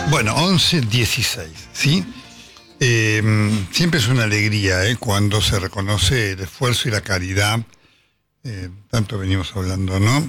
Bueno, 11:16, ¿sí? Siempre es una alegría cuando se reconoce el esfuerzo y la caridad, tanto venimos hablando, ¿no?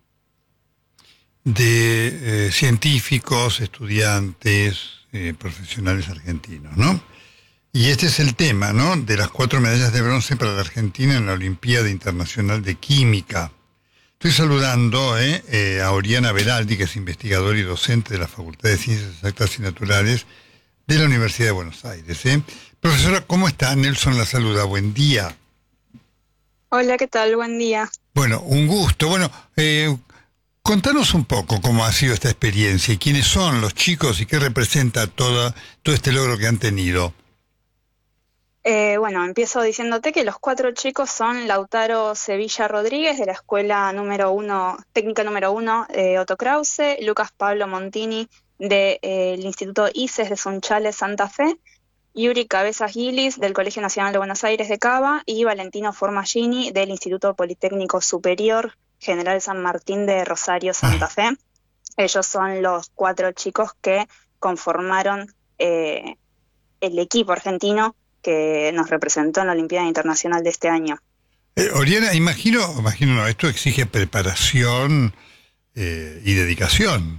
De científicos, estudiantes, profesionales argentinos, ¿no? Y este es el tema, ¿no? De las 4 medallas de bronce para la Argentina en la Olimpiada Internacional de Química. Estoy saludando a Oriana Beraldi, que es investigadora y docente de la Facultad de Ciencias Exactas y Naturales de la Universidad de Buenos Aires. Profesora, ¿cómo está? Nelson la saluda. Buen día. Hola, ¿qué tal? Buen día. Bueno, un gusto. Bueno, contanos un poco cómo ha sido esta experiencia y quiénes son los chicos y qué representa todo este logro que han tenido. Bueno, empiezo diciéndote que los 4 chicos son Lautaro Sevilla Rodríguez, de la escuela técnica número 1 Otto Krause, Lucas Pablo Montini, del Instituto ICES de Sunchales, Santa Fe, Yuri Cabezas Gilis, del Colegio Nacional de Buenos Aires de Cava, y Valentino Formagini, del Instituto Politécnico Superior General San Martín de Rosario, Santa Fe. Ellos son los 4 chicos que conformaron el equipo argentino que nos representó en la Olimpiada Internacional de este año. Oriana, imagino, no, esto exige preparación y dedicación.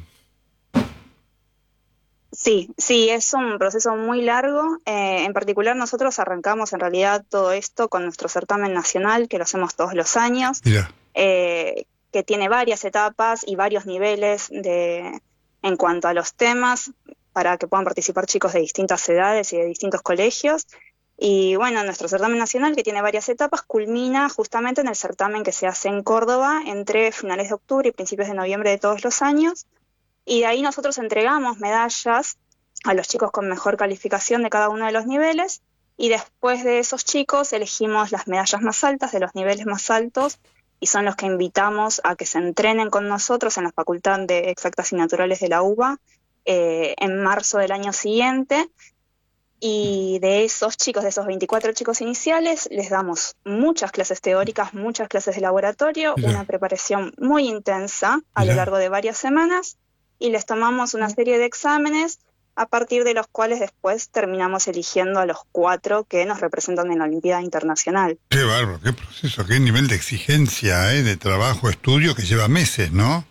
Sí, es un proceso muy largo. En particular nosotros arrancamos en realidad todo esto con nuestro certamen nacional, que lo hacemos todos los años, que tiene varias etapas y varios niveles en cuanto a los temas, para que puedan participar chicos de distintas edades y de distintos colegios. Y bueno, nuestro certamen nacional, que tiene varias etapas, culmina justamente en el certamen que se hace en Córdoba entre finales de octubre y principios de noviembre de todos los años. Y de ahí nosotros entregamos medallas a los chicos con mejor calificación de cada uno de los niveles, y después de esos chicos elegimos las medallas más altas de los niveles más altos, y son los que invitamos a que se entrenen con nosotros en la Facultad de Exactas y Naturales de la UBA en marzo del año siguiente. Y de esos chicos, de esos 24 chicos iniciales, les damos muchas clases teóricas, muchas clases de laboratorio, una preparación muy intensa a lo largo de varias semanas, y les tomamos una serie de exámenes a partir de los cuales después terminamos eligiendo a los 4 que nos representan en la Olimpiada Internacional. Qué bárbaro, qué proceso, qué nivel de exigencia, de trabajo, estudio, que lleva meses, ¿no?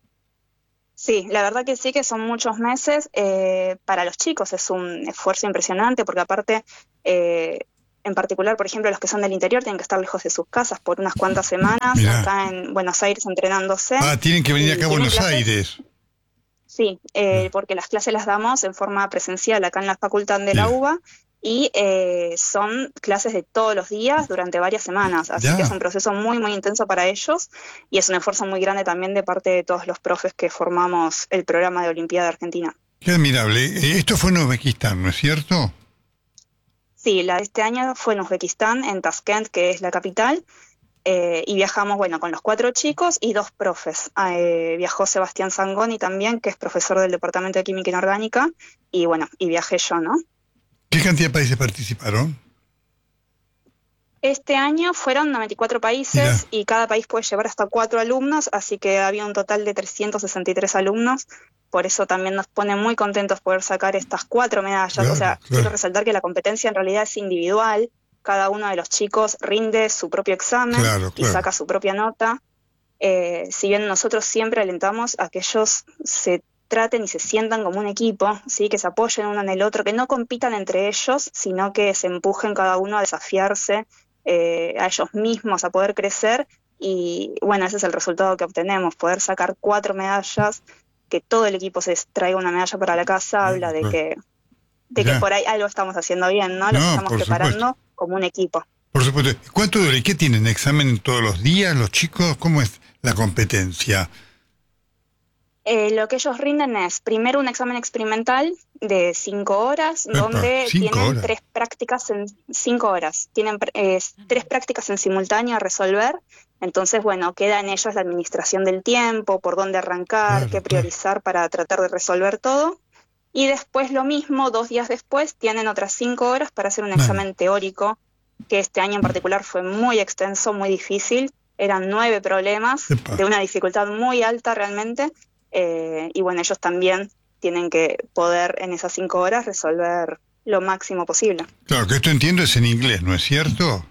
Sí, la verdad que sí, que son muchos meses. Para los chicos es un esfuerzo impresionante, porque aparte, en particular, por ejemplo, los que son del interior tienen que estar lejos de sus casas por unas cuantas semanas, acá en Buenos Aires entrenándose. Tienen que venir acá a Buenos Aires. Sí, porque las clases las damos en forma presencial acá en la Facultad de la UBA, y son clases de todos los días durante varias semanas, así que es un proceso muy, muy intenso para ellos, y es un esfuerzo muy grande también de parte de todos los profes que formamos el programa de Olimpiada Argentina. Qué admirable. Esto fue en Uzbekistán, ¿no es cierto? Sí, la de este año fue en Uzbekistán, en Tashkent, que es la capital, y viajamos, con los 4 chicos y 2 profes. Viajó Sebastián Zangoni también, que es profesor del Departamento de Química Inorgánica, y viajé yo, ¿no? ¿Qué cantidad de países participaron? Este año fueron 94 países y cada país puede llevar hasta 4 alumnos, así que había un total de 363 alumnos. Por eso también nos pone muy contentos poder sacar estas 4 medallas. Quiero resaltar que la competencia en realidad es individual. Cada uno de los chicos rinde su propio examen y saca su propia nota. Si bien nosotros siempre alentamos a que ellos se traten y se sientan como un equipo, ¿sí? Que se apoyen uno en el otro, que no compitan entre ellos, sino que se empujen cada uno a desafiarse a ellos mismos, a poder crecer. Y ese es el resultado que obtenemos, poder sacar 4 medallas, que todo el equipo se traiga una medalla para la casa, habla de que por ahí algo estamos haciendo bien, ¿no? Lo estamos preparando como un equipo. Por supuesto. ¿Cuánto dura? ¿Y qué tienen? ¿Examen todos los días los chicos? ¿Cómo es la competencia? Lo que ellos rinden es primero un examen experimental de 5 horas, donde tienen 3 prácticas en 5 horas. Tienen 3 prácticas en simultáneo a resolver. Entonces, queda en ellos la administración del tiempo, por dónde arrancar, qué priorizar para tratar de resolver todo. Y después lo mismo, 2 días después, tienen otras 5 horas para hacer un examen teórico, que este año en particular fue muy extenso, muy difícil. Eran 9 problemas de una dificultad muy alta realmente. Y ellos también tienen que poder en esas 5 horas resolver lo máximo posible. Claro, que esto entiendo es en inglés, ¿no es cierto?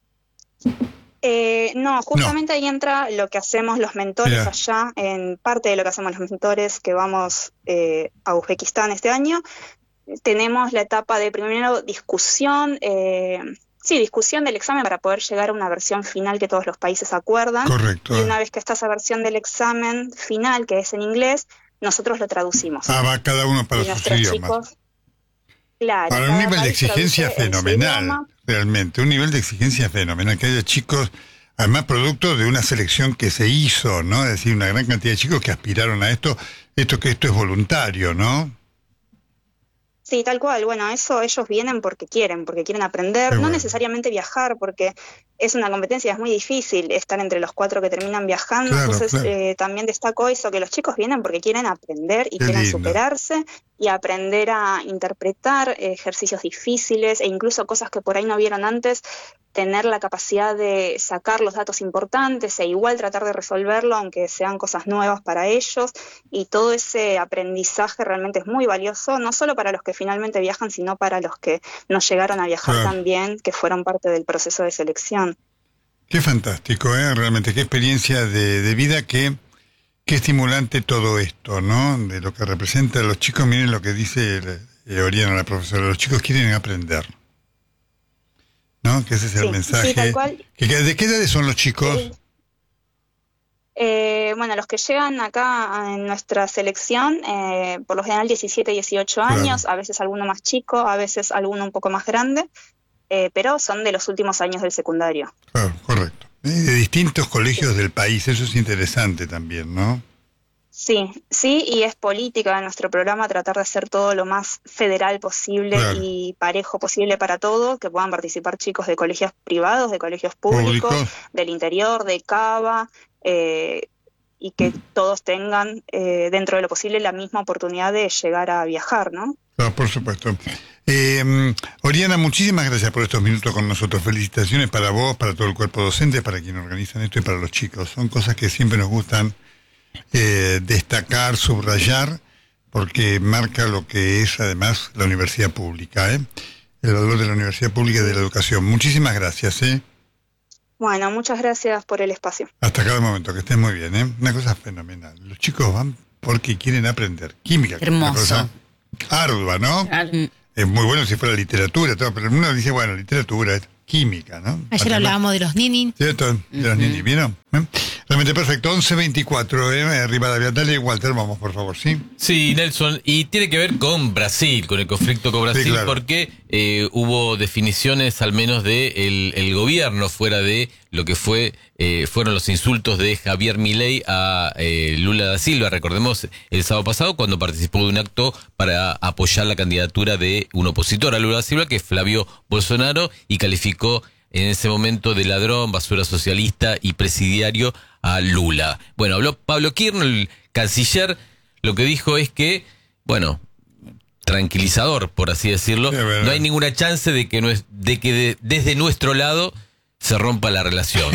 No, justamente ahí entra lo que hacemos los mentores allá, en parte de lo que hacemos los mentores que vamos a Uzbekistán este año. Tenemos la etapa de primero discusión, discusión del examen para poder llegar a una versión final que todos los países acuerdan. Correcto. Y una vez que está esa versión del examen final, que es en inglés, nosotros lo traducimos. Va cada uno para sus idiomas. Chicos, claro. Para un nivel de exigencia fenomenal, realmente, un nivel de exigencia fenomenal, que haya chicos, además producto de una selección que se hizo, ¿no? Es decir, una gran cantidad de chicos que aspiraron a esto es voluntario, ¿no? Sí, tal cual. Bueno, eso ellos vienen porque quieren aprender, no necesariamente viajar, porque es una competencia, es muy difícil estar entre los 4 que terminan viajando. Claro, entonces también destaco eso, que los chicos vienen porque quieren aprender y quieren superarse y aprender a interpretar ejercicios difíciles e incluso cosas que por ahí no vieron antes, tener la capacidad de sacar los datos importantes e igual tratar de resolverlo aunque sean cosas nuevas para ellos, y todo ese aprendizaje realmente es muy valioso, no solo para los que finalmente viajan, sino para los que no llegaron a viajar también, que fueron parte del proceso de selección. Qué fantástico, realmente, qué experiencia de vida, qué estimulante todo esto, ¿no? De lo que representa a los chicos. Miren lo que dice Oriana, la profesora, los chicos quieren aprender, ¿no? Que ese es el mensaje. Sí, tal cual. ¿De qué edades son los chicos? Sí. Bueno, los que llegan acá en nuestra selección, por lo general 17, 18 años, a veces alguno más chico, a veces alguno un poco más grande, pero son de los últimos años del secundario. Claro, correcto. De distintos colegios del país, eso es interesante también, ¿no? Sí, y es política de nuestro programa tratar de hacer todo lo más federal posible y parejo posible para todos, que puedan participar chicos de colegios privados, de colegios públicos, del interior, de Cava, y que todos tengan dentro de lo posible la misma oportunidad de llegar a viajar, ¿no? Claro, por supuesto. Oriana, muchísimas gracias por estos minutos con nosotros. Felicitaciones para vos, para todo el cuerpo docente, para quienes organizan esto y para los chicos. Son cosas que siempre nos gustan destacar, subrayar, porque marca lo que es además la universidad pública, el valor de la universidad pública y de la educación. Muchísimas gracias. Bueno, muchas gracias por el espacio. Hasta cada momento, que estés muy bien. Una cosa fenomenal. Los chicos van porque quieren aprender. Química. Hermoso. Una cosa ardua, ¿no? Es muy bueno si fuera literatura, todo, pero uno dice, bueno, literatura es química, ¿no? Ayer hablábamos de los ninis. ¿Cierto? De los ninis, ¿vieron? Realmente perfecto. 11:24, Rivadavia. Dale, Walter, vamos, por favor, ¿sí? Sí, Nelson, y tiene que ver con Brasil, con el conflicto con Brasil, porque hubo definiciones al menos de el gobierno fuera de lo que fueron los insultos de Javier Milei a Lula da Silva. Recordemos el sábado pasado cuando participó de un acto para apoyar la candidatura de un opositor a Lula da Silva, que es Flavio Bolsonaro, y calificó en ese momento de ladrón, basura socialista y presidiario a Lula. Bueno, habló Pablo Kirchner, el canciller, lo que dijo es que, bueno, tranquilizador, por así decirlo, no hay ninguna chance de que desde nuestro lado se rompa la relación.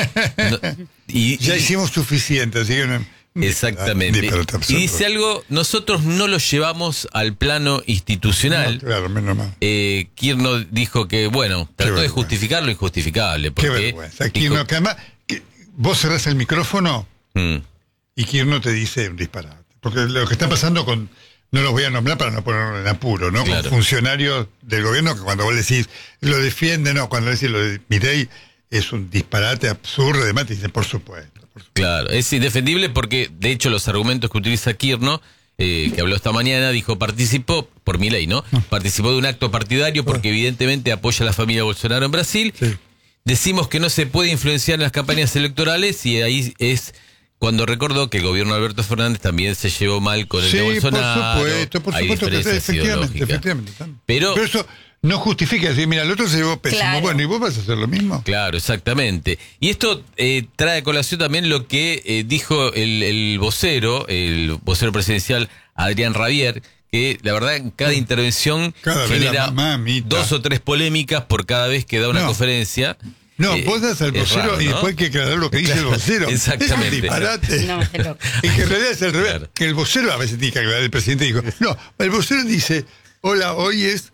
Ya hicimos suficiente, así que no. Exactamente. Y dice algo, nosotros no lo llevamos al plano institucional. No, claro, menos mal. Kirchner dijo que, bueno, trató de justificar lo injustificable. Porque qué vergüenza. Kirchner, que además, vos cerrás el micrófono y Kirchner te dice un disparate. Porque lo que está pasando con, no los voy a nombrar para no ponerlo en apuro, ¿no? Claro. Con funcionarios del gobierno que cuando vos le decís, lo defienden, no, cuando le decís lo de Milei es un disparate absurdo, además te dicen, por supuesto. Claro, es indefendible porque, de hecho, los argumentos que utiliza Kirchner, que habló esta mañana, dijo, participó, por Milei, ¿no? Participó de un acto partidario porque evidentemente apoya a la familia Bolsonaro en Brasil. Sí. Decimos que no se puede influenciar en las campañas electorales y ahí es cuando recordó que el gobierno de Alberto Fernández también se llevó mal con el de Bolsonaro. Por supuesto que efectivamente. Pero eso no justifica decir, mira, el otro se llevó pésimo. Claro. Bueno, ¿y vos vas a hacer lo mismo? Claro, exactamente. Y esto trae a colación también lo que dijo el vocero presidencial, Adrián Rabier, que la verdad en cada intervención genera 2 o 3 polémicas por cada vez que da una conferencia. No, vos das al vocero raro, ¿no? Y después hay que aclarar lo que dice el vocero. Exactamente. Es un disparate. No, es loco. Y que en realidad es al revés. Claro. Que el vocero a veces tiene que aclarar. El presidente dijo, no, el vocero dice, hola, hoy es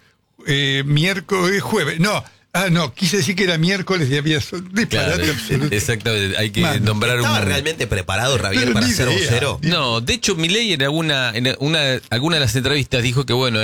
miércoles, jueves. No, quise decir que era miércoles y había disparate absoluto. Exactamente, hay que nombrar ¿Estaba realmente preparado Javier para ser vocero? No, de hecho Milei en alguna de las entrevistas dijo que bueno,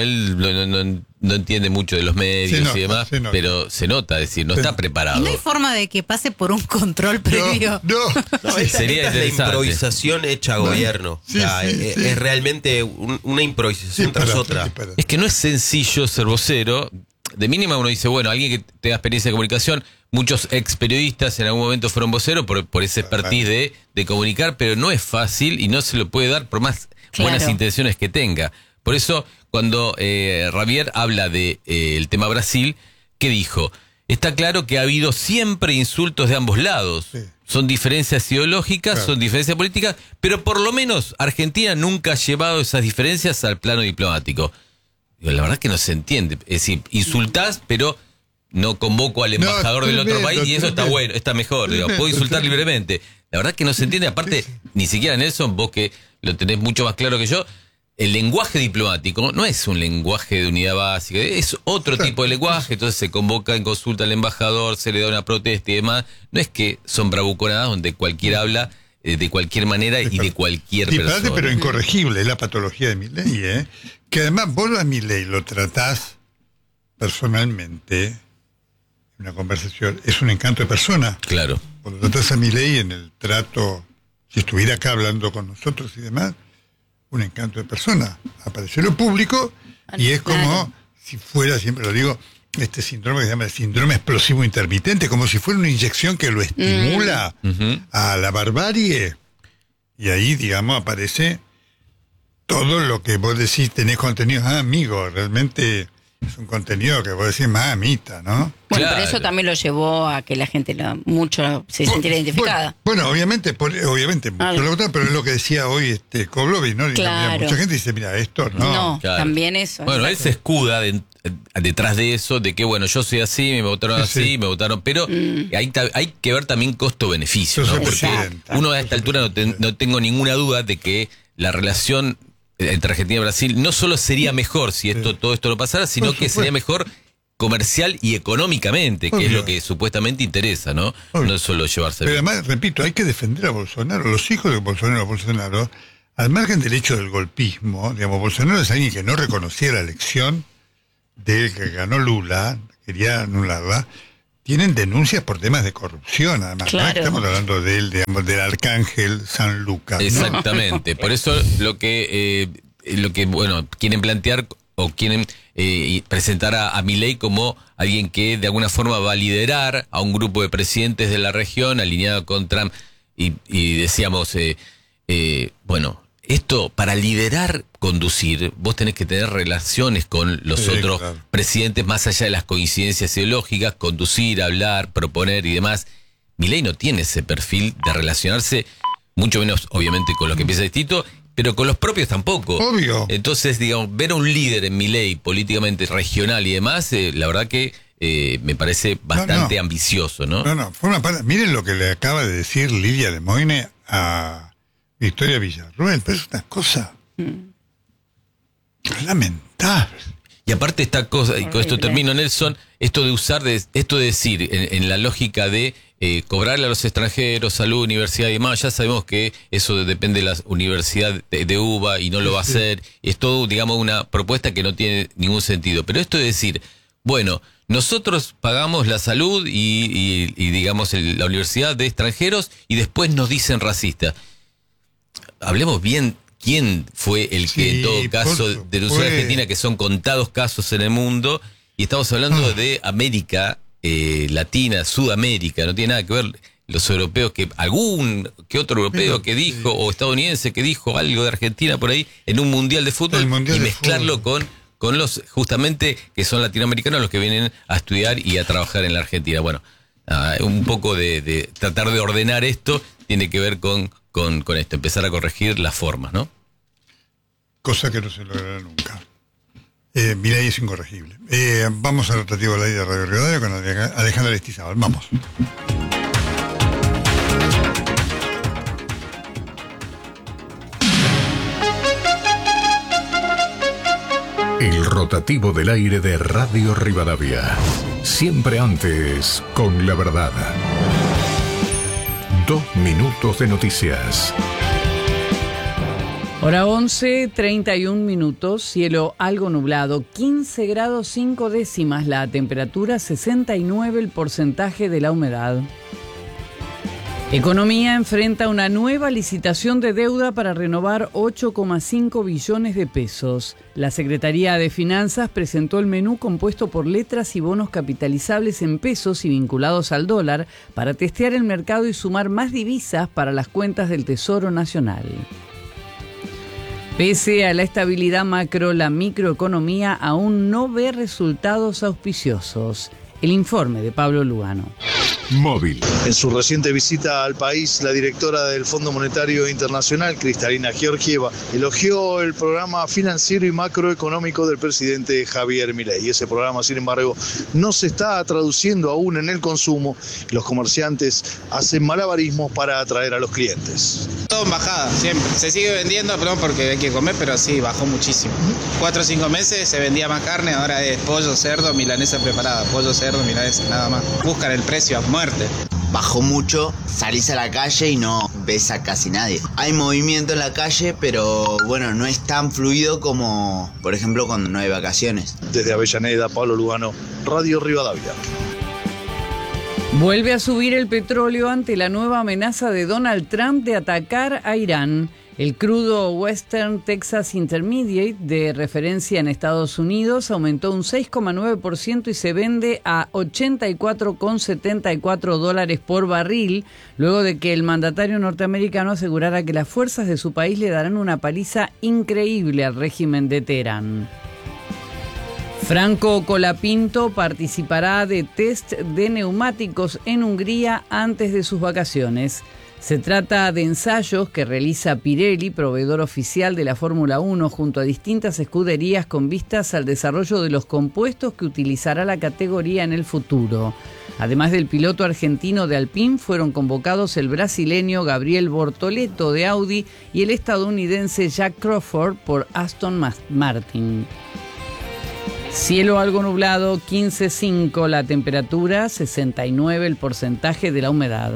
él no entiende mucho de los medios y demás, pero se nota, es decir, no está preparado. ¿Y no hay forma de que pase por un control previo? No, sería esta es la improvisación hecha a gobierno. Es realmente una improvisación tras otra. Es que no es sencillo ser vocero. De mínima uno dice, bueno, alguien que tenga experiencia de comunicación, muchos ex periodistas en algún momento fueron voceros por ese expertise de comunicar, pero no es fácil y no se lo puede dar por más buenas intenciones que tenga. Por eso, cuando Javier habla de el tema Brasil, ¿qué dijo? Está claro que ha habido siempre insultos de ambos lados. Sí. Son diferencias ideológicas, son diferencias políticas, pero por lo menos Argentina nunca ha llevado esas diferencias al plano diplomático. La verdad que no se entiende. Es decir, insultás, pero no convoco al embajador del otro país y eso está bueno, está mejor. Puedo insultar libremente. La verdad que no se entiende. Aparte, ni siquiera Nelson, vos que lo tenés mucho más claro que yo, el lenguaje diplomático no es un lenguaje de unidad básica, es otro tipo de lenguaje. Entonces se convoca en consulta al embajador, se le da una protesta y demás. No es que son bravuconadas donde cualquiera habla de cualquier manera y de cualquier persona. Pero incorregible, es la patología de Milei, que además vos a Milei lo tratás personalmente en una conversación, es un encanto de persona. Claro. Cuando tratás a Milei en el trato, si estuviera acá hablando con nosotros y demás, un encanto de persona. Apareció en lo público y es como si fuera, siempre lo digo, este síndrome que se llama el síndrome explosivo intermitente, como si fuera una inyección que lo estimula a la barbarie. Y ahí, digamos, aparece todo lo que vos decís, tenés contenido. Amigo, realmente es un contenido que vos decís, mamita, ¿no? Bueno, pero eso también lo llevó a que la gente mucho se sintiera identificada. Bueno, obviamente, pero es lo que decía hoy Koblovi, ¿no? Claro. Mucha gente dice, mira, esto no. Claro. También eso. Bueno, él se escuda detrás de eso, de que bueno, yo soy así, me votaron así, me votaron, pero hay que ver también costo-beneficio, ¿no? Porque uno a esta altura no tengo ninguna duda de que la relación entre Argentina y Brasil no solo sería mejor si todo esto no pasara, sino que sería mejor comercial y económicamente, que es lo que supuestamente interesa, ¿no? No es solo llevarse bien. Pero además, repito, hay que defender a Bolsonaro. Los hijos de Bolsonaro, al margen del hecho del golpismo, digamos, Bolsonaro es alguien que no reconocía la elección del que ganó Lula, quería anularla. Tienen denuncias por temas de corrupción, además. Claro. Estamos hablando del arcángel San Lucas, ¿no? Exactamente. Por eso lo que bueno, quieren plantear o quieren presentar a Milei como alguien que de alguna forma va a liderar a un grupo de presidentes de la región alineado con Trump. Y decíamos, bueno, esto para liderar, conducir, vos tenés que tener relaciones con los otros presidentes más allá de las coincidencias ideológicas, conducir, hablar, proponer y demás. Milei no tiene ese perfil de relacionarse, mucho menos obviamente con los que piensa distinto, pero con los propios tampoco. Obvio. Entonces, digamos, ver a un líder en Milei políticamente regional y demás, la verdad que me parece bastante ambicioso, ¿no? Forma parte. Miren lo que le acaba de decir Lidia Lemoine a Victoria Villarruel, pero es una cosa lamentable. Y aparte esta cosa, y con esto termino, Nelson, esto de decir, en la lógica de cobrarle a los extranjeros salud, universidad y demás, ya sabemos que eso depende de la Universidad de UBA y no lo va a hacer. Es todo, digamos, una propuesta que no tiene ningún sentido. Pero esto de decir, bueno, nosotros pagamos la salud y digamos, la universidad de extranjeros y después nos dicen racistas. Hablemos bien quién fue el que en todo caso denunció a Argentina, que son contados casos en el mundo, y estamos hablando de América Latina, Sudamérica, no tiene nada que ver los europeos, que que otro europeo que dijo, o estadounidense que dijo algo de Argentina por ahí en un mundial de fútbol, y mezclarlo con los justamente que son latinoamericanos los que vienen a estudiar y a trabajar en la Argentina. Bueno, un poco de tratar de ordenar esto tiene que ver con esto, empezar a corregir las formas, ¿no? Cosa que no se logrará nunca. Milei es incorregible. Vamos al rotativo de la de Radio Rivadavia con Alejandra Aristizábal. Vamos. El rotativo del aire de Radio Rivadavia. Siempre antes con la verdad. 2 minutos de noticias. Hora 11, 31 minutos, cielo algo nublado, 15 grados 5 décimas la temperatura, 69 el porcentaje de la humedad. Economía enfrenta una nueva licitación de deuda para renovar 8,5 billones de pesos. La Secretaría de Finanzas presentó el menú compuesto por letras y bonos capitalizables en pesos y vinculados al dólar para testear el mercado y sumar más divisas para las cuentas del Tesoro Nacional. Pese a la estabilidad macro, la microeconomía aún no ve resultados auspiciosos. El informe de Pablo Lugano. Móvil. En su reciente visita al país, la directora del Fondo Monetario Internacional, Kristalina Georgieva, elogió el programa financiero y macroeconómico del presidente Javier Milei. Ese programa, sin embargo, no se está traduciendo aún en el consumo. Los comerciantes hacen malabarismos para atraer a los clientes. Todo en bajada, siempre. Se sigue vendiendo, perdón, porque hay que comer, pero sí, bajó muchísimo. 4 o 5 meses se vendía más carne, ahora es pollo, cerdo, milanesa preparada. Pollo, cerdo, milanesa, nada más. Buscan el precio a muerte. Bajó mucho, salís a la calle y no ves a casi nadie. Hay movimiento en la calle, pero bueno, no es tan fluido como, por ejemplo, cuando no hay vacaciones. Desde Avellaneda, Pablo Lugano, Radio Rivadavia. Vuelve a subir el petróleo ante la nueva amenaza de Donald Trump de atacar a Irán. El crudo Western Texas Intermediate, de referencia en Estados Unidos, aumentó un 6,9% y se vende a $84,74 por barril, luego de que el mandatario norteamericano asegurara que las fuerzas de su país le darán una paliza increíble al régimen de Teherán. Franco Colapinto participará de test de neumáticos en Hungría antes de sus vacaciones. Se trata de ensayos que realiza Pirelli, proveedor oficial de la Fórmula 1, junto a distintas escuderías con vistas al desarrollo de los compuestos que utilizará la categoría en el futuro. Además del piloto argentino de Alpine, fueron convocados el brasileño Gabriel Bortoleto de Audi y el estadounidense Jack Crawford por Aston Martin. Cielo algo nublado, 15,5 la temperatura, 69 el porcentaje de la humedad.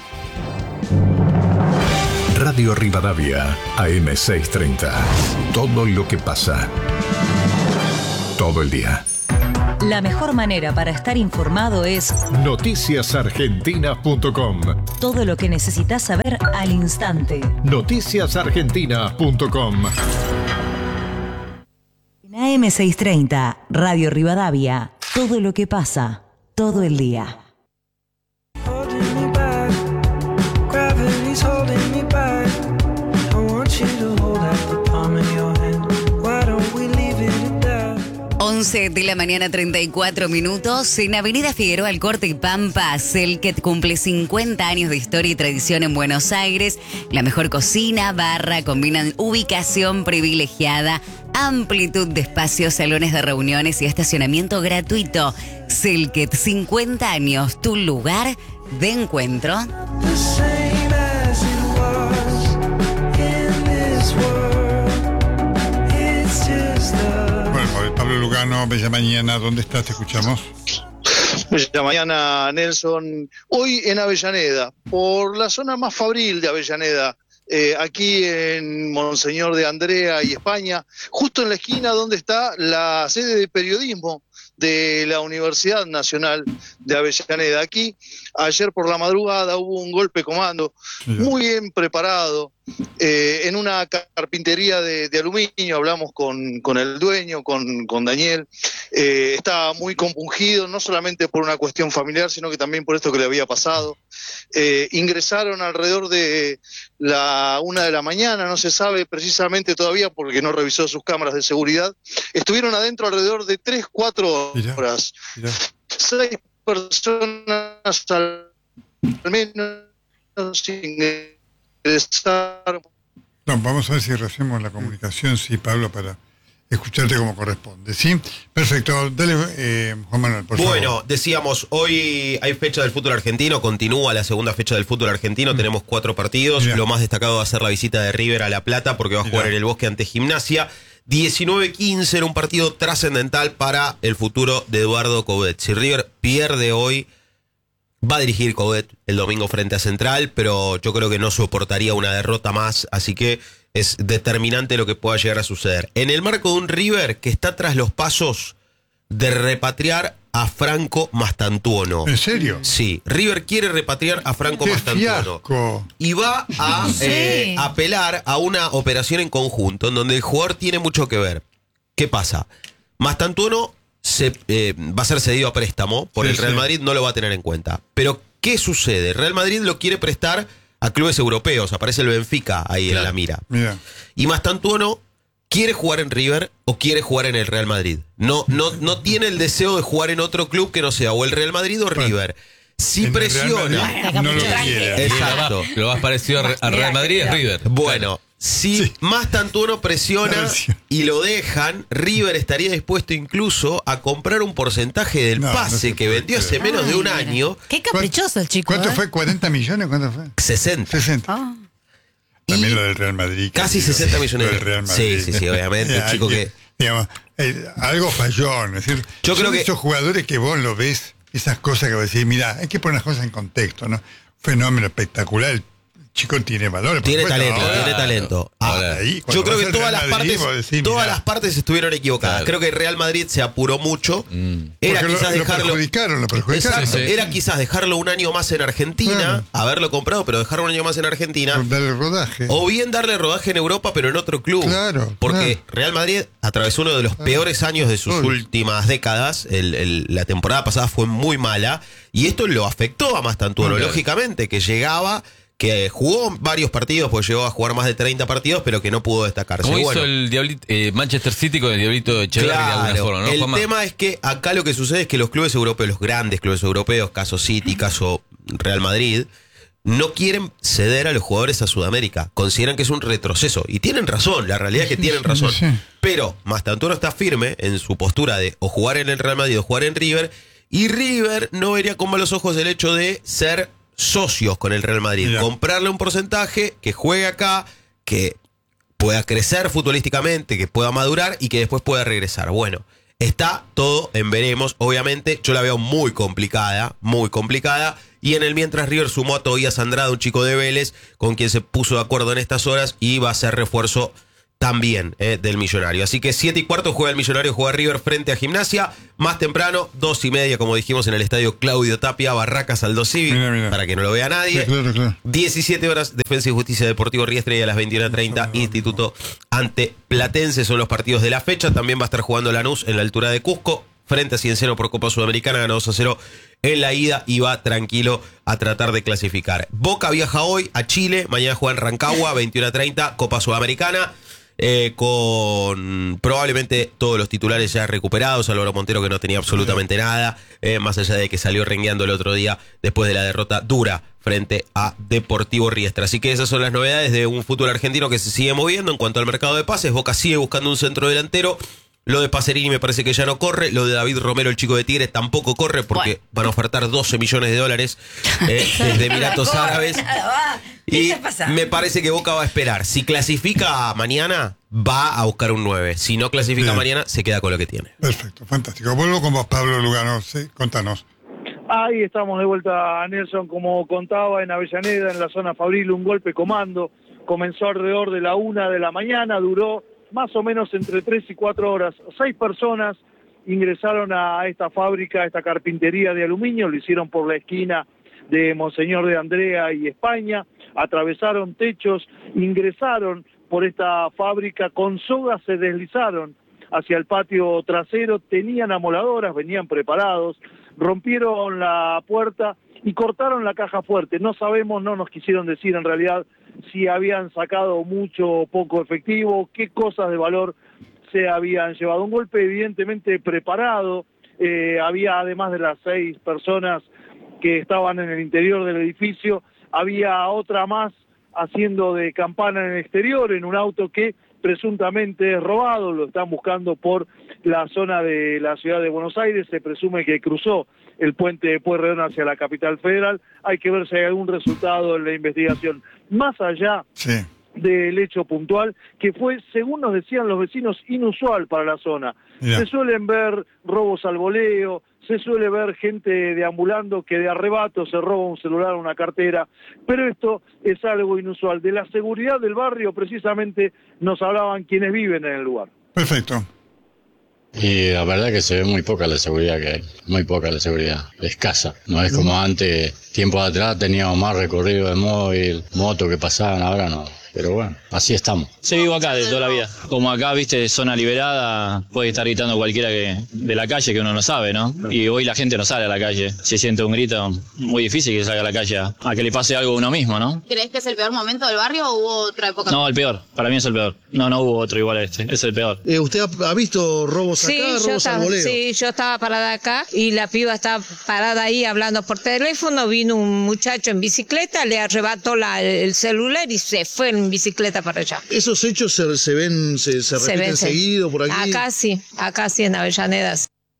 Radio Rivadavia, AM630. Todo lo que pasa. Todo el día. La mejor manera para estar informado es noticiasargentina.com. Todo lo que necesitas saber al instante. Noticiasargentina.com. En AM630, Radio Rivadavia. Todo lo que pasa, todo el día. Holding me back. I want you to hold out the palm of your hand. Why don't we leave it at that? 11 de la mañana, 34 minutos. En Avenida Figueroa, El Corte y Pampa, Selket cumple 50 años de historia y tradición en Buenos Aires. La mejor cocina, barra, combinan ubicación privilegiada, amplitud de espacios, salones de reuniones y estacionamiento gratuito. Selket, 50 años, tu lugar de encuentro. Bueno, Pablo Lugano, bella mañana, ¿dónde estás? Te escuchamos. Bella mañana, Nelson. Hoy en Avellaneda, por la zona más fabril de Avellaneda, aquí en Monseñor de Andrea y España, justo en la esquina donde está la sede de periodismo de la Universidad Nacional de Avellaneda. Aquí, ayer por la madrugada, hubo un golpe comando muy bien preparado en una carpintería de aluminio. Hablamos con el dueño, con Daniel. Estaba muy compungido, no solamente por una cuestión familiar, sino que también por esto que le había pasado. Ingresaron alrededor de la 1 de la mañana, no se sabe precisamente todavía porque no revisó sus cámaras de seguridad. Estuvieron adentro alrededor de 3-4 horas. Mirá. 6 personas al menos ingresaron. No, vamos a ver si rehacemos la comunicación, sí, Pablo, para escucharte como corresponde, ¿sí? Perfecto, dale, Juan Manuel, por favor. Bueno, decíamos, hoy hay fecha del fútbol argentino, continúa la segunda fecha del fútbol argentino, tenemos 4 partidos, lo más destacado va a ser la visita de River a La Plata, porque va a jugar en el Bosque ante Gimnasia. 19-15 era un partido trascendental para el futuro de Eduardo Coudet. Si River pierde hoy, va a dirigir Coudet el domingo frente a Central, pero yo creo que no soportaría una derrota más, así que es determinante lo que pueda llegar a suceder. En el marco de un River que está tras los pasos de repatriar a Franco Mastantuono. ¿En serio? Sí, River quiere repatriar a Franco Mastantuono. Y va a apelar a una operación en conjunto en donde el jugador tiene mucho que ver. ¿Qué pasa? Mastantuono va a ser cedido a préstamo por el Real Madrid, no lo va a tener en cuenta. Pero, ¿qué sucede? Real Madrid lo quiere prestar a clubes europeos, aparece el Benfica ahí en la mira. Y Mastantuono quiere jugar en River o quiere jugar en el Real Madrid. No tiene el deseo de jugar en otro club que no sea o el Real Madrid o River. Si presiona, no lo quiere. Exacto. Lo más parecido a Real Madrid es River. Bueno, si Mastantuono presiona y lo dejan, River estaría dispuesto incluso a comprar un porcentaje del pase que vendió hace menos de un año. Qué caprichoso el chico. ¿Cuánto fue? ¿40 millones? ¿Cuánto fue? 60. También lo del Real Madrid. Casi 60 millones del Real Madrid. Sí, obviamente. El chico que... Digamos, algo falló. Es decir, yo creo que esos jugadores que vos lo ves, esas cosas que vos decís, mira, hay que poner las cosas en contexto, ¿no? Fenómeno espectacular. El chico tiene valor. Tiene talento. Yo creo que todas las partes estuvieron equivocadas. Creo que Real Madrid se apuró mucho. Era quizás dejarlo. Exacto. Era quizás dejarlo un año más en Argentina, haberlo comprado, pero dejarlo un año más en Argentina. Darle rodaje. O bien darle rodaje en Europa, pero en otro club. Porque Real Madrid atravesó uno de los peores años de sus últimas décadas. La temporada pasada fue muy mala. Y esto lo afectó a Mastantuono, lógicamente, que llegaba, que jugó varios partidos, pues llegó a jugar más de 30 partidos, pero que no pudo destacarse. Como hizo el Manchester City con el Diablito de Echeverri de alguna forma, ¿no? El tema es que acá lo que sucede es que los clubes europeos, los grandes clubes europeos, caso City, caso Real Madrid, no quieren ceder a los jugadores a Sudamérica. Consideran que es un retroceso. Y tienen razón, la realidad es que tienen razón. Pero Mastantuono está firme en su postura de o jugar en el Real Madrid o jugar en River, y River no vería con malos ojos el hecho de ser socios con el Real Madrid, comprarle un porcentaje, que juegue acá, que pueda crecer futbolísticamente, que pueda madurar y que después pueda regresar. Bueno, está todo en veremos. Obviamente yo la veo muy complicada, y en el mientras River sumó a Tobías Andrade, un chico de Vélez, con quien se puso de acuerdo en estas horas y va a ser refuerzo también del Millonario. Así que 7:15 juega el Millonario, juega River frente a Gimnasia. Más temprano, 2:30, como dijimos, en el estadio Claudio Tapia, Barracas Aldo Civi, para que no lo vea nadie. 17 horas, Defensa y Justicia Deportivo Riestre, y a las 21:30, Instituto ante Platense. Son los partidos de la fecha. También va a estar jugando Lanús en la altura de Cusco, frente a Cienciano por Copa Sudamericana, ganó 2-0 en la ida y va tranquilo a tratar de clasificar. Boca viaja hoy a Chile, mañana juega en Rancagua, 21:30, Copa Sudamericana. Con probablemente todos los titulares ya recuperados. Álvaro Montero, que no tenía absolutamente nada, más allá de que salió rengueando el otro día después de la derrota dura frente a Deportivo Riestra. Así que esas son las novedades de un fútbol argentino que se sigue moviendo. En cuanto al mercado de pases, Boca sigue buscando un centro delantero. Lo de Pacerini me parece que ya no corre. Lo de David Romero, el chico de Tigres, tampoco corre, porque van a ofertar $12 millones desde Emiratos Árabes. Y me parece que Boca va a esperar. Si clasifica mañana, va a buscar un 9. Si no clasifica mañana, se queda con lo que tiene. Perfecto, fantástico. Vuelvo con vos, Pablo Lugano. Sí, contanos. Ahí estamos de vuelta, Nelson. Como contaba, en Avellaneda, en la zona Fabril, un golpe comando. Comenzó alrededor de la 1 de la mañana, duró más o menos entre 3 y 4 horas. 6 personas ingresaron a esta fábrica, a esta carpintería de aluminio. Lo hicieron por la esquina de Monseñor de Andrea y España. Atravesaron techos, ingresaron por esta fábrica, con sogas se deslizaron hacia el patio trasero, tenían amoladoras, venían preparados, rompieron la puerta y cortaron la caja fuerte. No sabemos, no nos quisieron decir en realidad si habían sacado mucho o poco efectivo, qué cosas de valor se habían llevado. Un golpe evidentemente preparado. Había, además de las 6 personas que estaban en el interior del edificio, había otra más haciendo de campana en el exterior, en un auto que presuntamente es robado, lo están buscando por la zona de la ciudad de Buenos Aires, se presume que cruzó el puente de Pueyrredón hacia la capital federal, hay que ver si hay algún resultado en la investigación. Más allá del hecho puntual, que fue, según nos decían los vecinos, inusual para la zona. Se suelen ver robos al voleo, se suele ver gente deambulando que de arrebato se roba un celular o una cartera, pero esto es algo inusual. De la seguridad del barrio, precisamente, nos hablaban quienes viven en el lugar. Perfecto. Y la verdad que se ve muy poca la seguridad que hay, muy poca la seguridad, escasa. No es como antes, tiempo atrás teníamos más recorrido de móvil, motos que pasaban, ahora no. Pero bueno, así estamos. Se vivo acá de toda la vida. Como acá, viste, zona liberada, puede estar gritando cualquiera de la calle que uno no sabe, ¿no? Y hoy la gente no sale a la calle. Se siente un grito muy difícil que salga a la calle a que le pase algo a uno mismo, ¿no? ¿Crees que es el peor momento del barrio o hubo otra época? No, el peor. Para mí es el peor. No hubo otro igual a este. Es el peor. ¿Usted ha visto robos acá, robos al voleo? Sí, yo estaba parada acá y la piba estaba parada ahí hablando por teléfono. Vino un muchacho en bicicleta, le arrebató el celular y se fue en bicicleta para allá. ¿Esos hechos se ven, se repiten seguido por aquí? Acá sí, en Avellaneda.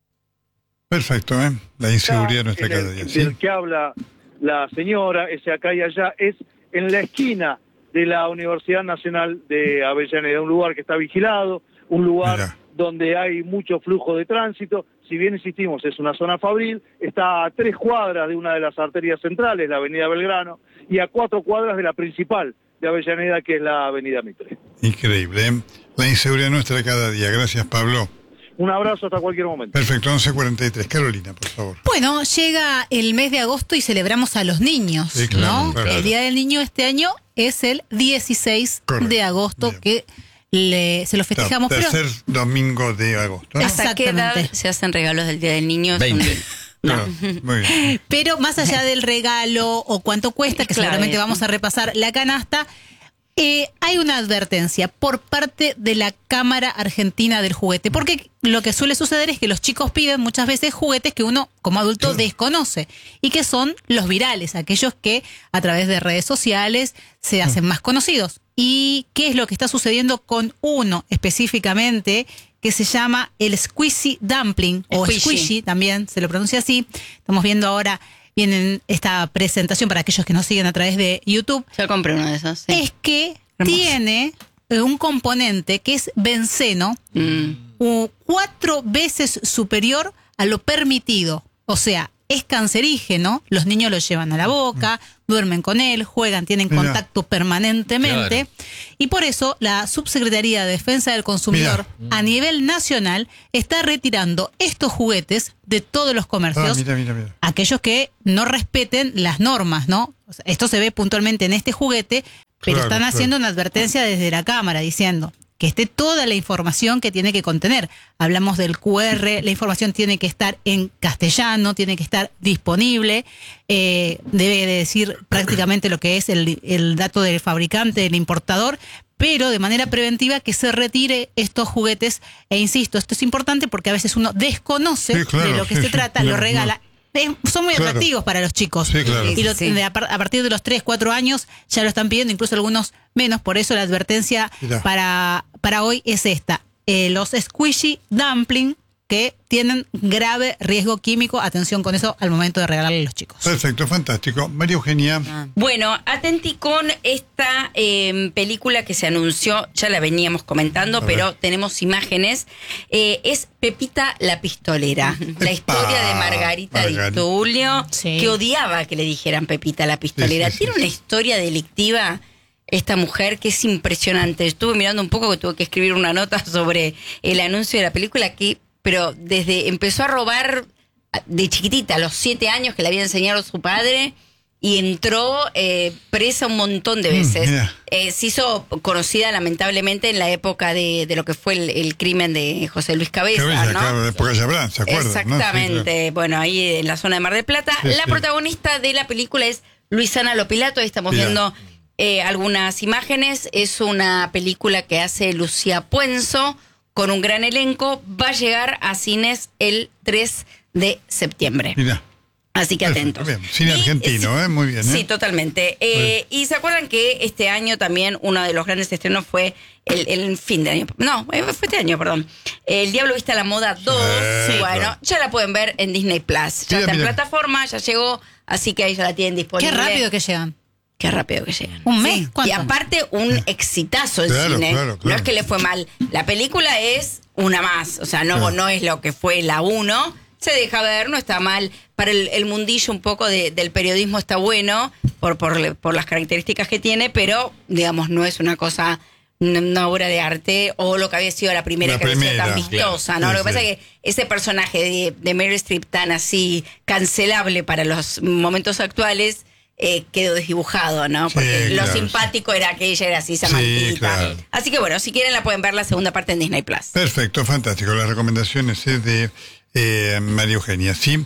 Perfecto, la inseguridad no está cada día. Del que habla la señora, ese acá y allá, es en la esquina de la Universidad Nacional de Avellaneda, un lugar que está vigilado, un lugar donde hay mucho flujo de tránsito. Si bien insistimos, es una zona fabril, está a 3 cuadras de una de las arterias centrales, la avenida Belgrano, y a 4 cuadras de la principal de Avellaneda, que es la avenida Mitre. Increíble, la inseguridad nuestra cada día. Gracias, Pablo. Un abrazo hasta cualquier momento. Perfecto, 11:43. Carolina, por favor. Bueno, llega el mes de agosto y celebramos a los niños, sí, claro, ¿no? Claro. El Día del Niño este año es el 16 de agosto, bien, que se lo festejamos. Tercer domingo de agosto, ¿no? ¿Hasta qué edad se hacen regalos del Día del Niño? 20. No, muy bien. Pero más allá del regalo o cuánto cuesta, que seguramente vamos a repasar la canasta, hay una advertencia por parte de la Cámara Argentina del Juguete, porque lo que suele suceder es que los chicos piden muchas veces juguetes que uno como adulto desconoce y que son los virales, aquellos que a través de redes sociales se hacen más conocidos. ¿Y qué es lo que está sucediendo con uno específicamente que se llama el Squishy Dumpling, o Squishy también se lo pronuncia así? Estamos viendo ahora bien esta presentación para aquellos que nos siguen a través de YouTube. Yo compré uno de esos. Sí. Es que tiene un componente que es benceno 4 veces superior a lo permitido. O sea, es cancerígeno, los niños lo llevan a la boca, duermen con él, juegan, tienen contacto permanentemente. Claro. Y por eso la Subsecretaría de Defensa del Consumidor a nivel nacional está retirando estos juguetes de todos los comercios. Aquellos que no respeten las normas, ¿no? O sea, esto se ve puntualmente en este juguete, pero están haciendo una advertencia desde la Cámara diciendo que esté toda la información que tiene que contener. Hablamos del QR, la información tiene que estar en castellano, tiene que estar disponible, debe de decir prácticamente lo que es el dato del fabricante, del importador, pero de manera preventiva que se retire estos juguetes. E insisto, esto es importante porque a veces uno desconoce de lo que se trata, lo regala. Son muy atractivos para los chicos. Y a partir de los 3, 4 años ya lo están pidiendo, incluso algunos menos. Por eso la advertencia para hoy es esta. Los Squishy Dumpling, que tienen grave riesgo químico. Atención con eso al momento de regalarle a los chicos. Perfecto, fantástico. María Eugenia. Bueno, atenti con esta película que se anunció, ya la veníamos comentando, pero tenemos imágenes. Es Pepita la Pistolera, la historia de Margarita Di Tullio, que odiaba que le dijeran Pepita la Pistolera. Tiene una historia delictiva esta mujer que es impresionante. Estuve mirando un poco, que tuve que escribir una nota sobre el anuncio de la película, pero empezó a robar de chiquitita, a los 7 años, que le había enseñado su padre, y entró presa un montón de veces. Se hizo conocida lamentablemente en la época de lo que fue el crimen de José Luis Cabeza, ¿no? Claro, de época Yabrán, ¿se acuerdan? Exactamente, ¿no? Sí, claro. Bueno, ahí en la zona de Mar del Plata. La protagonista de la película es Luisana Lopilato. Ahí estamos viendo algunas imágenes. Es una película que hace Lucía Puenzo, con un gran elenco. Va a llegar a cines el 3 de septiembre. Así que atentos. Bien. Cine argentino, muy bien. Sí, totalmente. Y se acuerdan que este año también uno de los grandes estrenos fue el fin de año. No, fue este año, perdón. El Diablo Viste a la Moda 2. Bueno, ya la pueden ver en Disney Plus. Ya está en plataforma, ya llegó, así que ahí ya la tienen disponible. Qué rápido que llegan. Qué rápido que llegan. ¿Un mes? ¿Cuánto? Y aparte, un exitazo el cine. Claro. No es que le fue mal. La película es una más. O sea, no es lo que fue la 1. Se deja ver, no está mal. Para el mundillo un poco del periodismo está bueno, por las características que tiene, pero, digamos, no es una cosa, una obra de arte, o lo que había sido la primera que había sido tan vistosa, claro. ¿no? Lo que pasa es que ese personaje de Meryl Streep tan así cancelable para los momentos actuales, quedó desdibujado, ¿no? Porque lo simpático era que ella era así, Samantita. Claro. Así que bueno, si quieren la pueden ver la segunda parte en Disney Plus. Perfecto, fantástico. Las recomendaciones es de María Eugenia, ¿sí?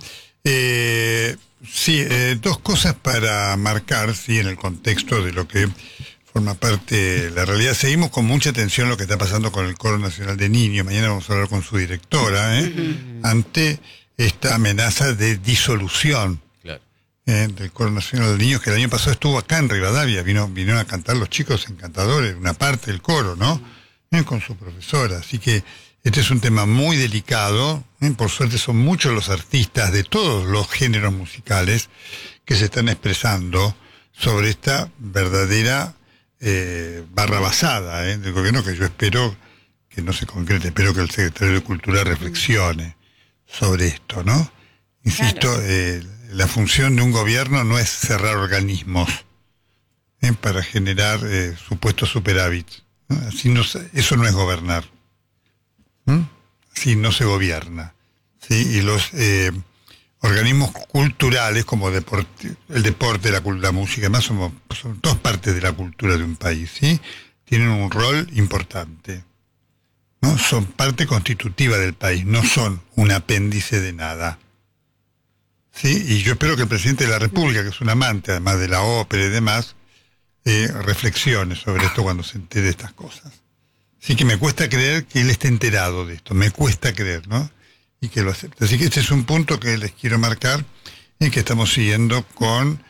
Dos cosas para marcar, sí, en el contexto de lo que forma parte de la realidad. Seguimos con mucha atención lo que está pasando con el Coro Nacional de Niños. Mañana vamos a hablar con su directora, ante esta amenaza de disolución del Coro Nacional de Niños, que el año pasado estuvo acá en Rivadavia, vinieron a cantar los chicos encantadores, una parte del coro, ¿no? Con su profesora. Así que este es un tema muy delicado. Por suerte son muchos los artistas de todos los géneros musicales que se están expresando sobre esta verdadera barrabasada del gobierno, que yo espero que no se concrete, espero que el secretario de Cultura reflexione sobre esto, ¿no? Insisto, la función de un gobierno no es cerrar organismos para generar supuestos superávits, ¿no? Así eso no es gobernar. Así no se gobierna, ¿sí? Y los organismos culturales como el deporte, la música, además son dos partes de la cultura de un país, ¿sí? Tienen un rol importante, ¿no? Son parte constitutiva del país, no son un apéndice de nada. ¿Sí? Y yo espero que el presidente de la República, que es un amante además de la ópera y demás, reflexione sobre esto cuando se entere de estas cosas. Así que me cuesta creer que él esté enterado de esto, me cuesta creer, ¿no? Y que lo acepte. Así que este es un punto que les quiero marcar, y que estamos siguiendo con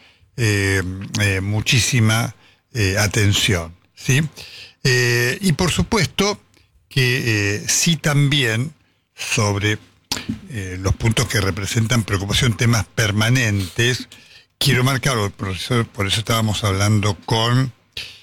muchísima atención, ¿sí? Y por supuesto que sí también sobre los puntos que representan preocupación, temas permanentes, quiero marcarlo, por eso estábamos hablando con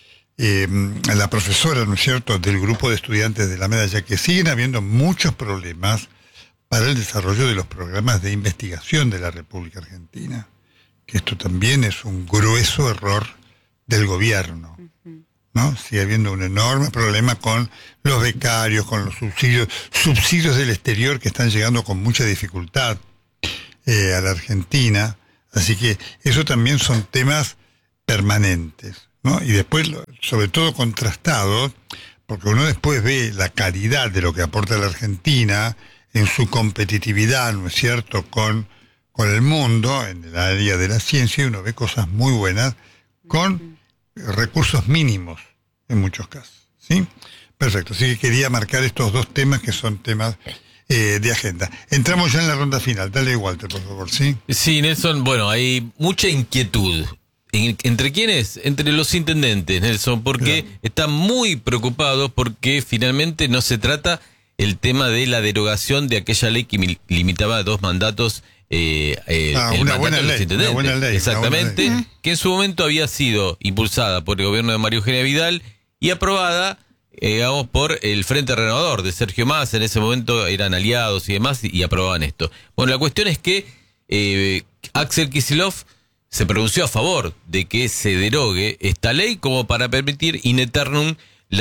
la profesora, ¿no es cierto?, del grupo de estudiantes de la medalla, que siguen habiendo muchos problemas para el desarrollo de los programas de investigación de la República Argentina, que esto también es un grueso error del gobierno, ¿no? Sigue habiendo un enorme problema con los becarios, con los subsidios del exterior que están llegando con mucha dificultad a la Argentina, así que eso también son temas permanentes, ¿no? Y después, sobre todo contrastados, porque uno después ve la calidad de lo que aporta la Argentina en su competitividad, ¿no es cierto?, con el mundo, en el área de la ciencia, y uno ve cosas muy buenas con recursos mínimos en muchos casos, ¿sí? Perfecto, así que quería marcar estos dos temas que son temas de agenda. Entramos ya en la ronda final. Dale, Walter, por favor, ¿sí? Sí, Nelson, bueno, hay mucha inquietud. ¿Entre quiénes? Entre los intendentes, Nelson, porque están muy preocupados porque finalmente no se trata el tema de la derogación de aquella ley que limitaba a 2 mandatos. Una buena ley. Exactamente, que en su momento había sido impulsada por el gobierno de María Eugenia Vidal y aprobada, digamos, por el Frente Renovador de Sergio Massa. En ese momento eran aliados y demás, y aprobaban esto. Bueno, la cuestión es que Axel Kicillof se pronunció a favor de que se derogue esta ley como para permitir in eternum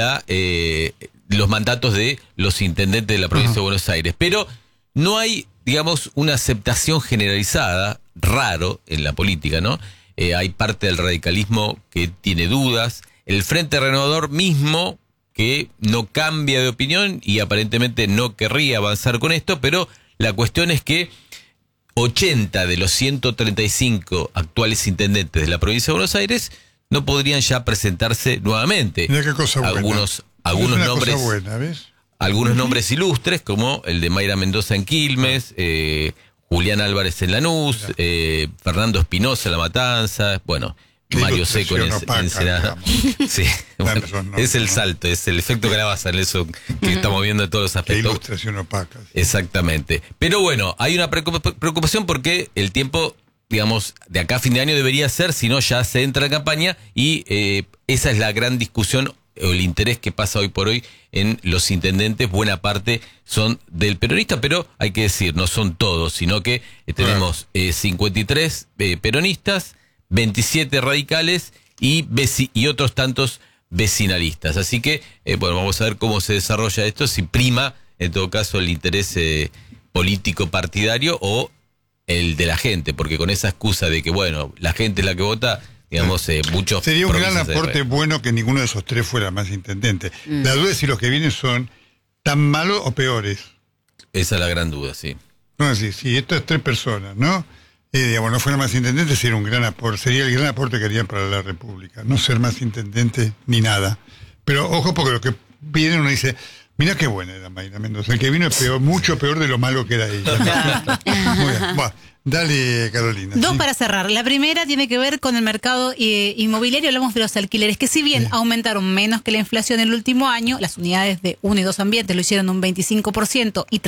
los mandatos de los intendentes de la provincia de Buenos Aires. Pero no hay, digamos, una aceptación generalizada, raro en la política, ¿no? Hay parte del radicalismo que tiene dudas, el Frente Renovador mismo que no cambia de opinión y aparentemente no querría avanzar con esto, pero la cuestión es que 80 de los 135 actuales intendentes de la provincia de Buenos Aires no podrían ya presentarse nuevamente. Mira qué cosa buena. Algunos nombres, cosa buena, ¿ves? Algunos nombres ilustres, como el de Mayra Mendoza en Quilmes, Julián Álvarez en Lanús, Fernando Espinosa en La Matanza, bueno, Mario Seco en Ensenada. Sí, bueno, es el salto, es el efecto calabaza en eso que estamos viendo en todos los aspectos. Qué ilustración opaca. Exactamente. Pero bueno, hay una preocupación porque el tiempo, digamos, de acá a fin de año debería ser, si no ya se entra la campaña y esa es la gran discusión o el interés que pasa hoy por hoy en los intendentes. Buena parte son del peronista, pero hay que decir, no son todos, sino que tenemos 53 peronistas, 27 radicales y otros tantos vecinalistas. Así que, bueno, vamos a ver cómo se desarrolla esto, si prima, en todo caso, el interés político partidario o el de la gente, porque con esa excusa de que, bueno, la gente es la que vota, digamos, muchos... Sería un gran aporte bueno que ninguno de esos tres fuera más intendente. La duda es si los que vienen son tan malos o peores. Esa es la gran duda, sí. No, si estas tres personas, ¿no? Digamos, no fueran más intendentes, sería un gran aporte, sería el gran aporte que harían para la República. No ser más intendente ni nada. Pero ojo, porque lo que vienen uno dice, mira qué buena era Mayra Mendoza. El que vino es peor, mucho peor de lo malo que era ella. Muy bien. Bueno, dale, Carolina. Dos para cerrar. La primera tiene que ver con el mercado inmobiliario. Hablamos de los alquileres, que si bien aumentaron menos que la inflación en el último año, las unidades de 1 y 2 ambientes lo hicieron un 25% y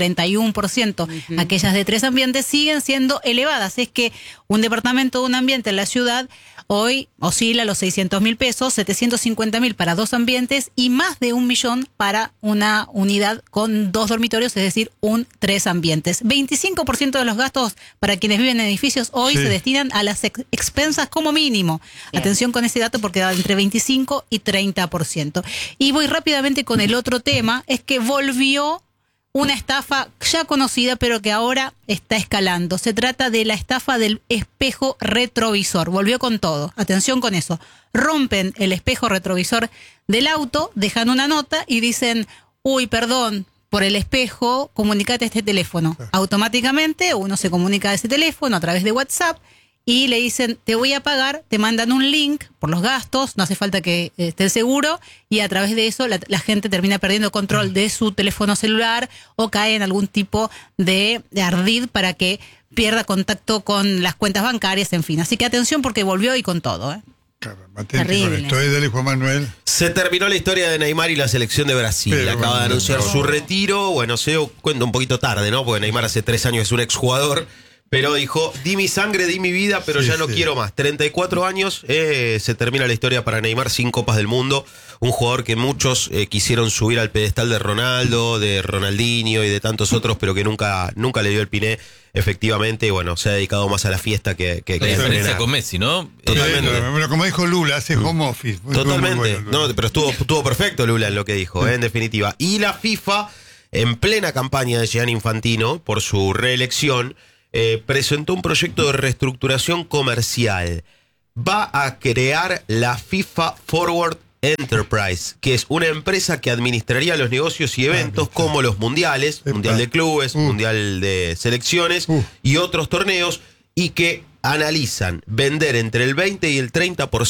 31%. Aquellas de 3 ambientes siguen siendo elevadas. Es que un departamento de un ambiente en la ciudad hoy oscila los 600.000 pesos, 750.000 para 2 ambientes y más de 1 millón para una unidad con 2 dormitorios, es decir, 3 ambientes. 25% de los gastos para quienes viven en edificios hoy se destinan a las expensas como mínimo. Bien. Atención con ese dato porque da entre 25 y 30%. Y voy rápidamente con el otro tema, es que volvió una estafa ya conocida, pero que ahora está escalando. Se trata de la estafa del espejo retrovisor. Volvió con todo. Atención con eso. Rompen el espejo retrovisor del auto, dejan una nota y dicen, uy, perdón, por el espejo, comunicate a este teléfono. Automáticamente uno se comunica a ese teléfono a través de WhatsApp y le dicen, te voy a pagar, te mandan un link por los gastos, no hace falta que esté el seguro, y a través de eso la gente termina perdiendo control de su teléfono celular o cae en algún tipo de ardid para que pierda contacto con las cuentas bancarias, en fin. Así que atención porque volvió y con todo, Terrible. Dale, Juan Manuel. Se terminó la historia de Neymar y la selección de Brasil. Pero, acaba de anunciar su retiro. Bueno, se cuenta un poquito tarde, ¿no? Porque Neymar hace 3 años es un exjugador. Pero dijo, di mi sangre, di mi vida, pero ya no quiero más. 34 años, se termina la historia para Neymar sin Copas del Mundo. Un jugador que muchos quisieron subir al pedestal de Ronaldo, de Ronaldinho y de tantos otros, pero que nunca le dio el piné, efectivamente. Y bueno, se ha dedicado más a la fiesta que la diferencia con Messi, ¿no? Totalmente. Pero como dijo Lula, hace home office. Totalmente. Bueno, no, pero estuvo perfecto Lula en lo que dijo, en definitiva. Y la FIFA, en plena campaña de Gianni Infantino, por su reelección, presentó un proyecto de reestructuración comercial. Va a crear la FIFA Forward Enterprise, que es una empresa que administraría los negocios y eventos como los mundiales, mundial de clubes, mundial de selecciones y otros torneos, y que analizan vender entre el 20 y el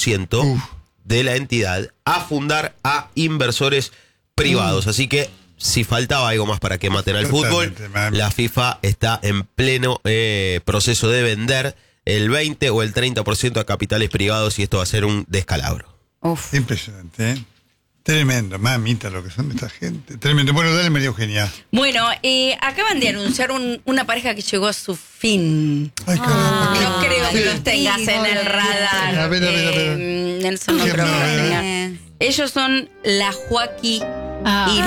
30% de la entidad a fundar a inversores privados. Así que si faltaba algo más para que maten al fútbol, la FIFA está en pleno proceso de vender el 20 o el 30% a capitales privados y esto va a ser un descalabro. Impresionante, ¿eh? Tremendo, mamita, lo que son de esta gente. Tremendo. Bueno, dale, María Eugenia. Bueno, acaban de anunciar una pareja que llegó a su fin. Ay, caramba. No creo que los tengas en el radar. A ver. Nelson, no creo que los tengas. Ellos son la Joaquí y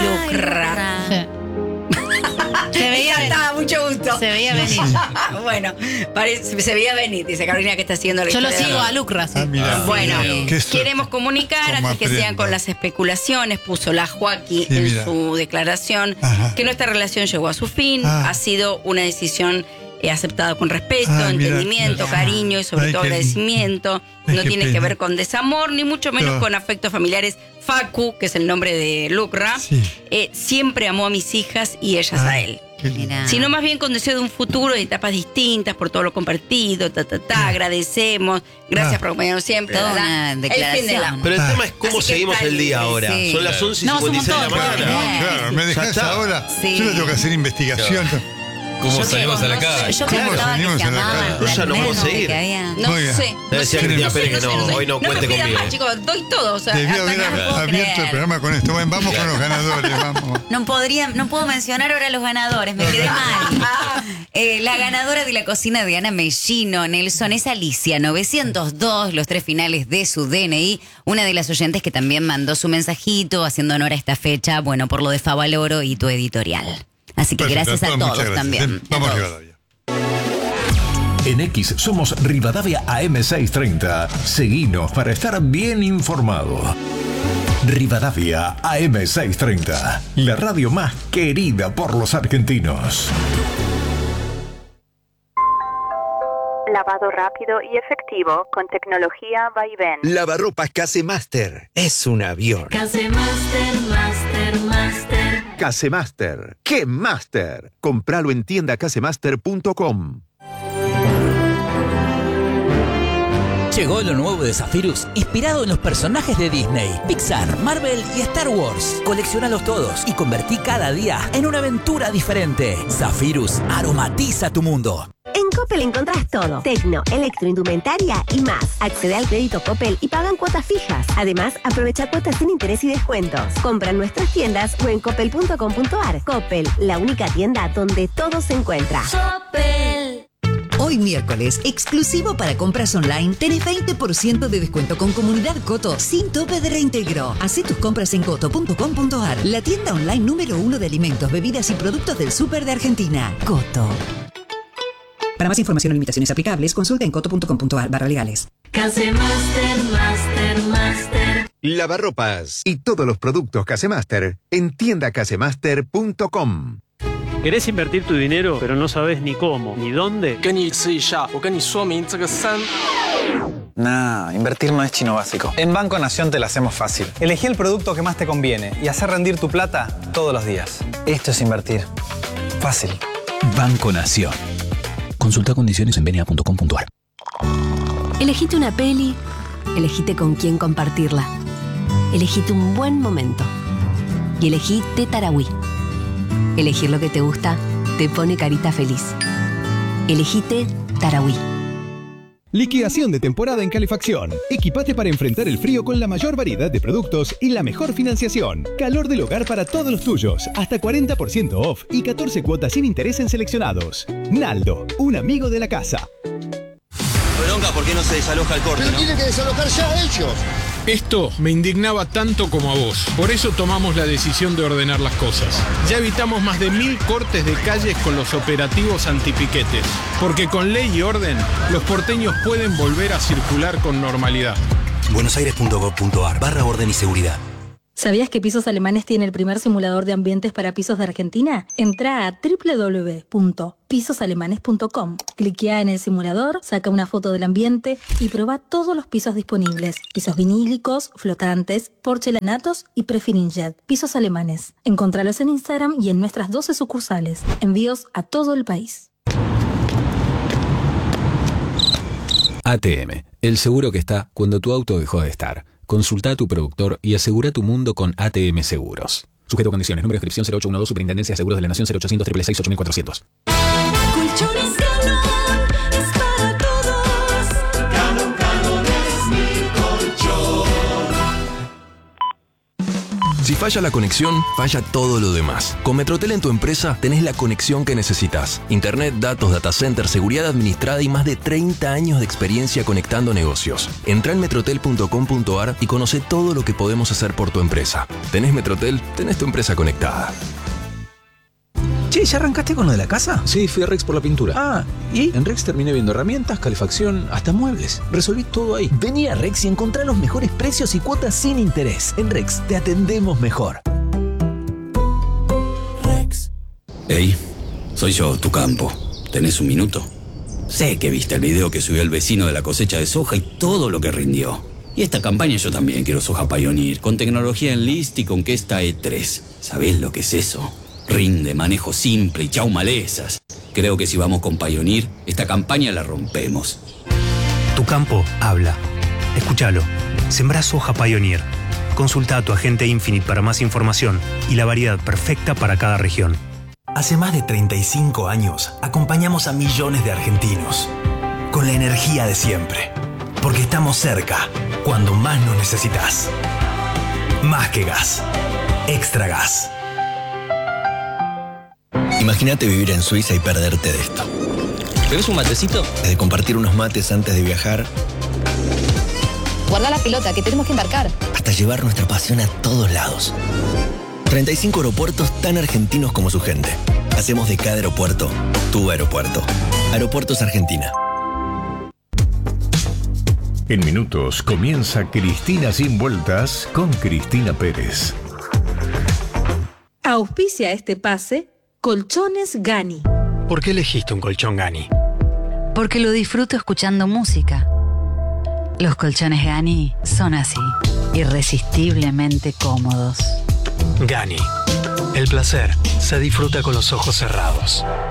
Lucra. Se veía mucho gusto. Se veía venir. Bueno, se veía venir, dice Carolina que está siguiendo la Yo historia. lo sigo a Lucra. Sí. Bueno, queremos comunicar, antes que sean con las especulaciones, puso la Joaquí en su declaración, que nuestra relación llegó a su fin, ha sido una decisión aceptada con respeto, entendimiento, cariño y sobre todo agradecimiento. No tiene que ver con desamor, ni mucho menos con afectos familiares. Facu, que es el nombre de Lucra, siempre amó a mis hijas y ellas a él. Sino más bien con deseo de un futuro de etapas distintas por todo lo compartido, agradecemos, gracias por acompañarnos siempre. Toda una declaración. Pero el tema es cómo seguimos el día ahora. Son las 11:56 de la mañana. Claro, me dejás ahora. Yo le tengo que hacer investigación. ¿Cómo salimos a la calle? Yo pensaba que se amaban. Yo ya no puedo seguir. No sé. Te decía Cristina Pérez que no, hoy no cuente me conmigo. más, chicos, doy todo. O sea, Debió haber abierto el programa con esto. Bueno, vamos con los ganadores, vamos. No puedo mencionar ahora a los ganadores, me quedé mal. La ganadora de la cocina de Ana Mellino, Nelson, es Alicia 902, los 3 finales de su DNI. Una de las oyentes que también mandó su mensajito haciendo honor a esta fecha, bueno, por lo de Favaloro y tu editorial. Así que perfecto, gracias a todos también. Vamos a Rivadavia. En X somos Rivadavia AM630. Seguinos para estar bien informado. Rivadavia AM630, la radio más querida por los argentinos. Lavado rápido y efectivo con tecnología Vaivén. Lavarropas Casemaster. Es un avión. Casemaster, Master. Casemaster. ¡Qué Master! Compralo en tiendacasemaster.com. Llegó lo nuevo de Zephyrus, inspirado en los personajes de Disney, Pixar, Marvel y Star Wars. Colecciónalos todos y convertí cada día en una aventura diferente. Zephyrus aromatiza tu mundo. En Coppel encontrás todo. Tecno, electroindumentaria y más. Accede al crédito Coppel y pagan cuotas fijas. Además, aprovecha cuotas sin interés y descuentos. Compra en nuestras tiendas o en coppel.com.ar. Coppel, la única tienda donde todo se encuentra. Coppel. Hoy miércoles, exclusivo para compras online, tenés 20% de descuento con Comunidad Coto sin tope de reintegro. Hacé tus compras en coto.com.ar, la tienda online número 1 de alimentos, bebidas y productos del súper de Argentina. Coto. Para más información o limitaciones aplicables, consulta en coto.com.ar/legales. Casemaster. Lavarropas y todos los productos Casemaster en tiendacasemaster.com. ¿Querés invertir tu dinero, pero no sabes ni cómo, ni dónde? Nah, invertir no es chino básico. En Banco Nación te la hacemos fácil. Elegí el producto que más te conviene y hacer rendir tu plata todos los días. Esto es invertir. Fácil. Banco Nación. Consulta condiciones en bna.com.ar. Elegite una peli, elegite con quién compartirla. Elegite un buen momento. Y elegí Tetarawí. Elegir lo que te gusta te pone carita feliz. Elegite Tarahui. Liquidación de temporada en calefacción. Equipate para enfrentar el frío con la mayor variedad de productos y la mejor financiación. Calor del hogar para todos los tuyos. Hasta 40% off y 14 cuotas sin interés en seleccionados. Naldo, un amigo de la casa. Bronca, ¿por qué no se desaloja el corte? Pero tienen que desalojar ya ellos. Esto me indignaba tanto como a vos. Por eso tomamos la decisión de ordenar las cosas. Ya evitamos más de 1000 cortes de calles con los operativos antipiquetes. Porque con ley y orden, los porteños pueden volver a circular con normalidad. buenosaires.gov.ar/orden y seguridad. ¿Sabías que Pisos Alemanes tiene el primer simulador de ambientes para pisos de Argentina? Entrá a www.pisosalemanes.com. Cliquea en el simulador, saca una foto del ambiente y probá todos los pisos disponibles. Pisos vinílicos, flotantes, porcelanatos y prefirinjet. Pisos Alemanes. Encontralos en Instagram y en nuestras 12 sucursales. Envíos a todo el país. ATM, el seguro que está cuando tu auto dejó de estar. Consulta a tu productor y asegura tu mundo con ATM Seguros. Sujeto a condiciones. Número de inscripción 0812, Superintendencia de Seguros de la Nación 0800 666 8400. Colchones Canon es para todos. Canon es mi colchón. Si falla la conexión, falla todo lo demás. Con Metrotel en tu empresa tenés la conexión que necesitas. Internet, datos, data center, seguridad administrada y más de 30 años de experiencia conectando negocios. Entrá en metrotel.com.ar y conoce todo lo que podemos hacer por tu empresa. ¿Tenés Metrotel? Tenés tu empresa conectada. Che, ¿ya arrancaste con lo de la casa? Sí, fui a Rex por la pintura. Ah, ¿y? En Rex terminé viendo herramientas, calefacción, hasta muebles. Resolví todo ahí. Vení a Rex y encontrá los mejores precios y cuotas sin interés. En Rex te atendemos mejor. Rex. Hey, soy yo, tu campo. ¿Tenés un minuto? Sé que viste el video que subió el vecino de la cosecha de soja y todo lo que rindió. Y esta campaña yo también quiero soja Pioneer, con tecnología Enlist y con Kesta E3. ¿Sabés lo que es eso? Rinde, manejo simple y chau malezas. Creo que si vamos con Pioneer, esta campaña la rompemos. Tu campo habla. Escúchalo. Sembrá soja Pioneer. Consulta a tu agente Infinite para más información y la variedad perfecta para cada región. Hace más de 35 años acompañamos a millones de argentinos con la energía de siempre, porque estamos cerca cuando más nos necesitas. Más que gas, Extra Gas. Imagínate vivir en Suiza y perderte de esto. ¿Bebes un matecito? Desde compartir unos mates antes de viajar, guarda la pelota, que tenemos que embarcar, hasta llevar nuestra pasión a todos lados. 35 aeropuertos tan argentinos como su gente. Hacemos de cada aeropuerto tu aeropuerto. Aeropuertos Argentina. En minutos comienza Cristina Sin Vueltas con Cristina Pérez. Auspicia este pase Colchones Gani. ¿Por qué elegiste un colchón Gani? Porque lo disfruto escuchando música. Los colchones Gani son así, irresistiblemente cómodos. Gani. El placer se disfruta con los ojos cerrados.